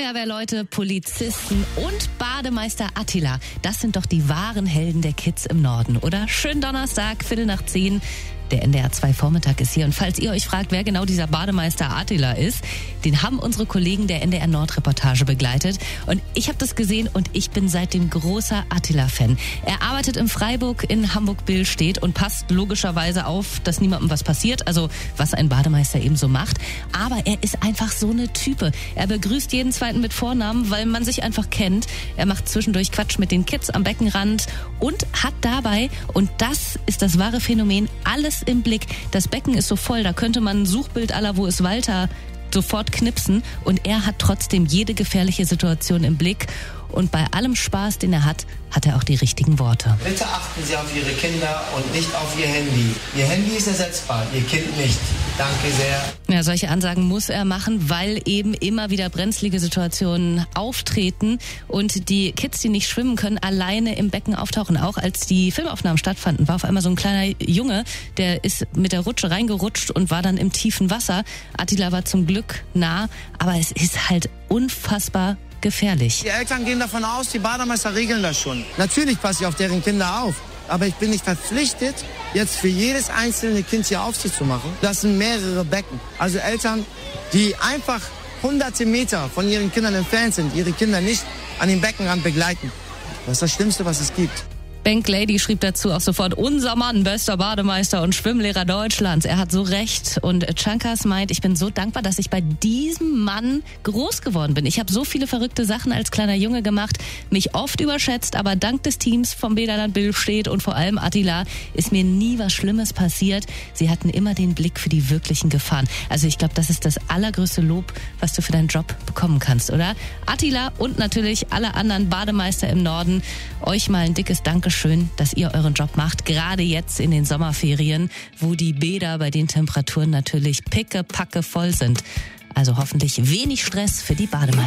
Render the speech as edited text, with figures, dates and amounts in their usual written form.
Feuerwehrleute, Polizisten und Bademeister Attila. Das sind doch die wahren Helden der Kids im Norden, oder? Schönen Donnerstag, 9:15. Der NDR 2 Vormittag ist hier. Und falls ihr euch fragt, wer genau dieser Bademeister Attila ist, den haben unsere Kollegen der NDR Nord-Reportage begleitet. Und ich habe das gesehen und ich bin seitdem großer Attila-Fan. Er arbeitet in Freiburg in Hamburg-Billstedt und passt logischerweise auf, dass niemandem was passiert. Also was ein Bademeister eben so macht. Aber er ist einfach so eine Type. Er begrüßt jeden Zweiten mit Vornamen, weil man sich einfach kennt. Er macht zwischendurch Quatsch mit den Kids am Beckenrand und hat dabei, und das ist das wahre Phänomen, alles im Blick. Das Becken ist so voll, da könnte man ein Suchbild à la Wo ist Walter sofort knipsen, und er hat trotzdem jede gefährliche Situation im Blick. Und bei allem Spaß, den er hat, hat er auch die richtigen Worte. Bitte achten Sie auf Ihre Kinder und nicht auf Ihr Handy. Ihr Handy ist ersetzbar, Ihr Kind nicht. Danke sehr. Ja, solche Ansagen muss er machen, weil eben immer wieder brenzlige Situationen auftreten und die Kids, die nicht schwimmen können, alleine im Becken auftauchen. Auch als die Filmaufnahmen stattfanden, war auf einmal so ein kleiner Junge, der ist mit der Rutsche reingerutscht und war dann im tiefen Wasser. Attila war zum Glück nah, aber es ist halt unfassbar gefährlich. Die Eltern gehen davon aus, die Bademeister regeln das schon. Natürlich passe ich auf deren Kinder auf, aber ich bin nicht verpflichtet, jetzt für jedes einzelne Kind hier Aufsicht zu machen. Das sind mehrere Becken. Also Eltern, die einfach hunderte Meter von ihren Kindern entfernt sind, ihre Kinder nicht an den Beckenrand begleiten. Das ist das Schlimmste, was es gibt. Bank Lady schrieb dazu auch sofort: unser Mann, bester Bademeister und Schwimmlehrer Deutschlands. Er hat so recht. Und Chankas meint, ich bin so dankbar, dass ich bei diesem Mann groß geworden bin. Ich habe so viele verrückte Sachen als kleiner Junge gemacht, mich oft überschätzt, aber dank des Teams vom Bäderland Billstedt und vor allem Attila ist mir nie was Schlimmes passiert. Sie hatten immer den Blick für die wirklichen Gefahren. Also ich glaube, das ist das allergrößte Lob, was du für deinen Job bekommen kannst, oder? Attila und natürlich alle anderen Bademeister im Norden, euch mal ein dickes Dankeschön, dass ihr euren Job macht, gerade jetzt in den Sommerferien, wo die Bäder bei den Temperaturen natürlich pickepacke voll sind. Also hoffentlich wenig Stress für die Bademeister.